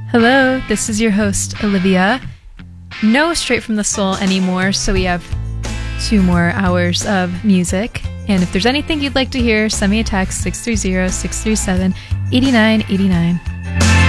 Hello, this is your host, Olivia. No Straight from the Soul anymore, so we have 2 more hours of music. And if there's anything you'd like to hear, send me a text, 630-637-8989.